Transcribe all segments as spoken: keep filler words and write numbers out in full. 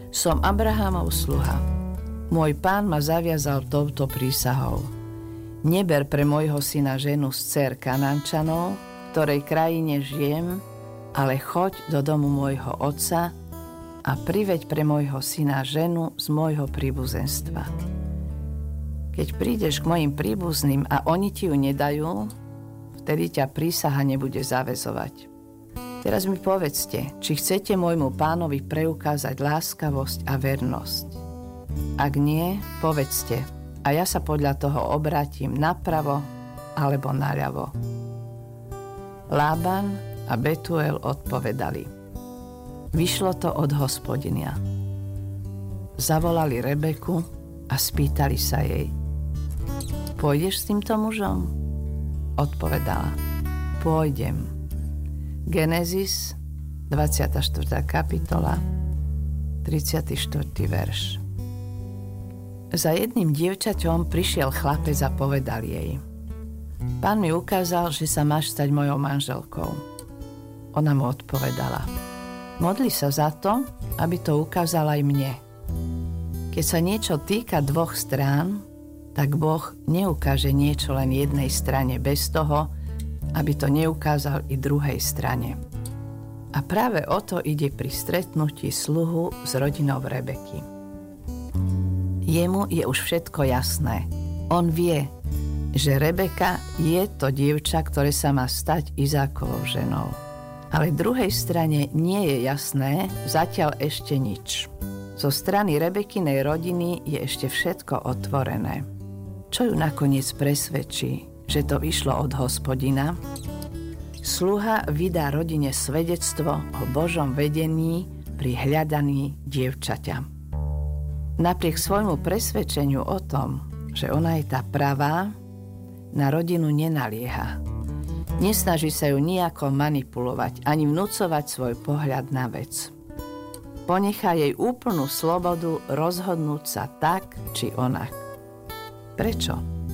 Som Abrahamov sluha. Môj pán ma zaviazal touto prísahou. Neber pre môjho syna ženu z dcér Kanánčanov, v ktorej krajine žijem, ale choď do domu môjho otca a priveď pre môjho syna ženu z môjho príbuzenstva. Keď prídeš k mojim príbuzným a oni ti ju nedajú, vtedy ťa prísaha nebude zaväzovať. Teraz mi povedzte, či chcete môjmu pánovi preukázať láskavosť a vernosť. Ak nie, povedzte, a ja sa podľa toho obrátim napravo alebo naľavo. Lában a Betuel odpovedali. Vyšlo to od Hospodina. Zavolali Rebeku a spýtali sa jej. Pôjdeš s týmto mužom? Odpovedala. Pôjdem. Genesis, dvadsiata štvrtá kapitola, tridsiaty štvrtý verš. Za jedným dievčaťom prišiel chlapec a povedal jej. Pán mi ukázal, že sa máš stať mojou manželkou. Ona mu odpovedala. Modli sa za to, aby to ukázal aj mne. Keď sa niečo týka dvoch strán, tak Boh neukáže niečo len jednej strane bez toho, aby to neukázal i druhej strane. A práve o to ide pri stretnutí sluhu s rodinou Rebeky. Jemu je už všetko jasné. On vie, že Rebeka je to dievča, ktoré sa má stať Izákovou ženou. Ale druhej strane nie je jasné zatiaľ ešte nič. Zo strany Rebekinej rodiny je ešte všetko otvorené. Čo ju nakoniec presvedčí, že to vyšlo od Hospodina? Sluha vydá rodine svedectvo o Božom vedení pri hľadaní dievčaťa. Napriek svojmu presvedčeniu o tom, že ona je tá pravá, na rodinu nenalieha. Nesnaží sa ju nejako manipulovať ani vnúcovať svoj pohľad na vec. Ponechá jej úplnú slobodu rozhodnúť sa tak či onak. Prečo?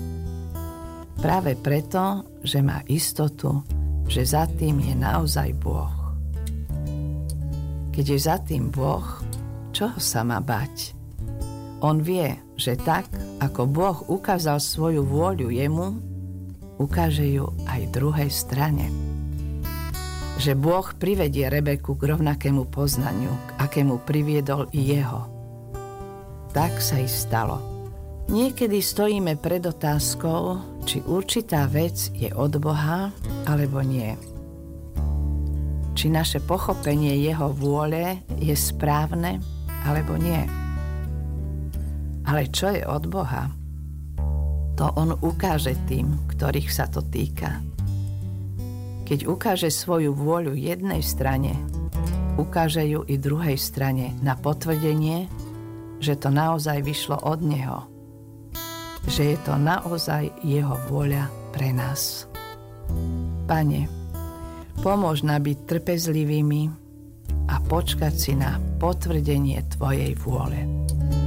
Práve preto, že má istotu, že za tým je naozaj Boh. Keď je za tým Boh, čoho sa má bať? On vie, že tak, ako Boh ukázal svoju vôľu jemu, ukáže ju aj druhej strane. Že Boh privedie Rebeku k rovnakému poznaniu, k akému priviedol i jeho. Tak sa i stalo. Niekedy stojíme pred otázkou, či určitá vec je od Boha, alebo nie. Či naše pochopenie jeho vôle je správne, alebo nie. Ale čo je od Boha? To on ukáže tým, ktorých sa to týka. Keď ukáže svoju vôľu jednej strane, ukáže ju i druhej strane na potvrdenie, že to naozaj vyšlo od neho. Že je to naozaj jeho vôľa pre nás. Pane, pomôž nám byť trpezlivými a počkať si na potvrdenie tvojej vôle.